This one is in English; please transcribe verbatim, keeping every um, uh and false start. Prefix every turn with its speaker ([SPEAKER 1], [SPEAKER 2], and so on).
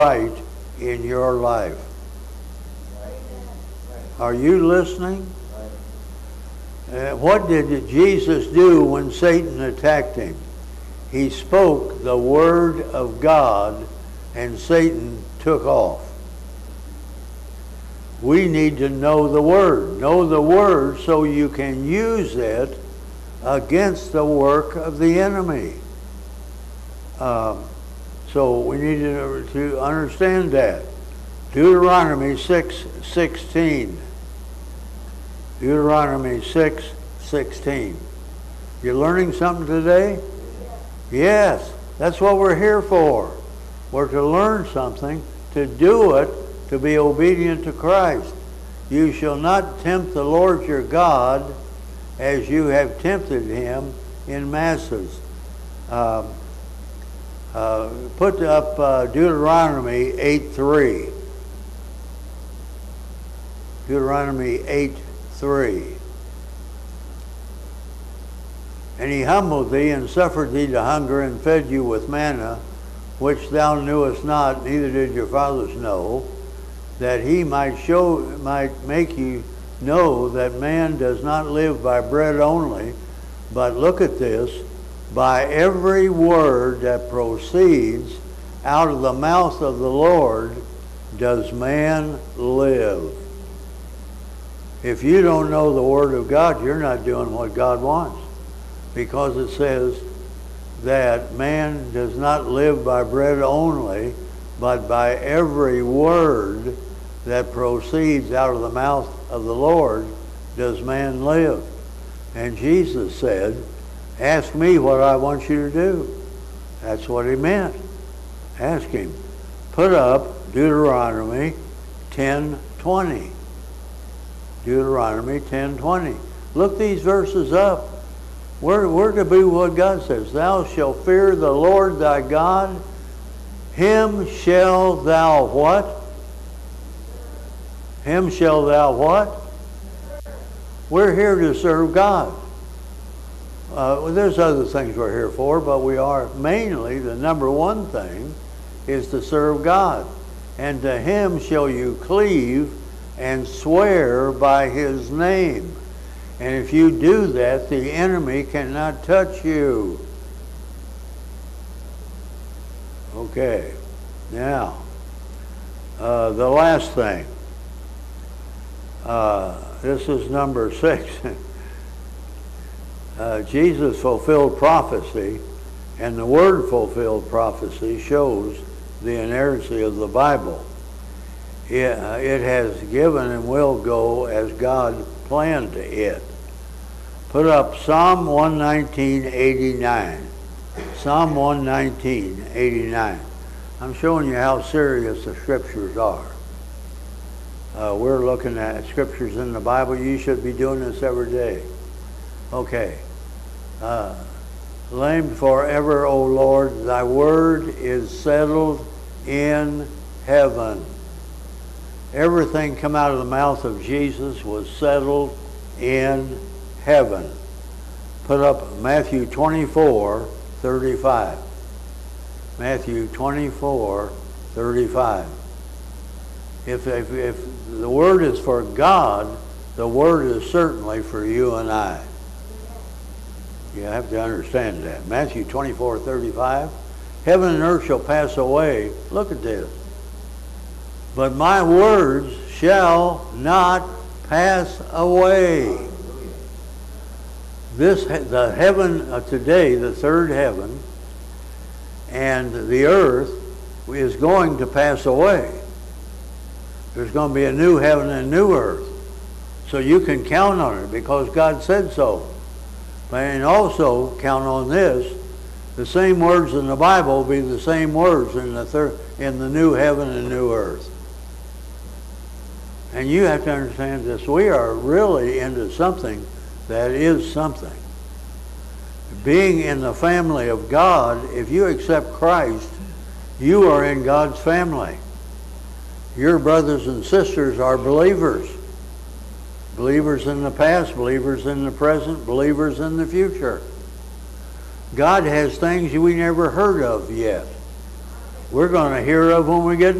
[SPEAKER 1] right in your life. Are you listening? Uh, what did Jesus do when Satan attacked him? He spoke the word of God and Satan took off. We need to know the word. Know the word so you can use it against the work of the enemy. Um, so we need to, to understand that. Deuteronomy six sixteen. Deuteronomy six sixteen. You learning something today? Yes. That's what we're here for. We're to learn something, to do it, to be obedient to Christ. You shall not tempt the Lord your God as you have tempted him in masses. Um, uh, put up uh, Deuteronomy eight three. Deuteronomy eight three. And he humbled thee and suffered thee to hunger and fed you with manna, which thou knewest not, neither did your fathers know, that he might show, might make you know that man does not live by bread only, but look at this, by every word that proceeds out of the mouth of the Lord does man live. If you don't know the word of God, you're not doing what God wants, because it says that man does not live by bread only, but by every word that proceeds out of the mouth of the Lord does man live. And Jesus said, ask me what I want you to do. That's what he meant. Ask him. Put up Deuteronomy ten twenty. Deuteronomy ten twenty. Look these verses up. We're, we're to be what God says. Thou shalt fear the Lord thy God. Him shall thou what? Him shall thou what? We're here to serve God. Uh, well, there's other things we're here for, but we are mainly, the number one thing is to serve God. And to him shall you cleave and swear by his name. And if you do that, the enemy cannot touch you. Okay. Now, uh, the last thing. Uh, this is number six. uh, Jesus fulfilled prophecy, and the word fulfilled prophecy shows the inerrancy of the Bible. It, uh, it has given and will go as God planned it. Put up Psalm one nineteen eighty-nine. Psalm one nineteen eighty-nine. I'm showing you how serious the scriptures are. Uh, we're looking at scriptures in the Bible. You should be doing this every day. Okay. Uh, Lamed forever, O Lord, thy word is settled in heaven. Everything come out of the mouth of Jesus was settled in heaven. Put up Matthew twenty-four thirty-five. Matthew twenty-four thirty-five. If, if, if the word is for God, the word is certainly for you and I. You have to understand that. Matthew twenty-four thirty-five. Heaven and earth shall pass away. Look at this. But my words shall not pass away. This, the heaven of today, the third heaven, and the earth is going to pass away. There's going to be a new heaven and a new earth. So you can count on it because God said so. And also count on this. The same words in the Bible will be the same words in the third, in the new heaven and new earth. And you have to understand this. We are really into something that is something. Being in the family of God, if you accept Christ, you are in God's family. Your brothers and sisters are believers. Believers in the past, believers in the present, believers in the future. God has things we never heard of yet. we're going to hear of when we get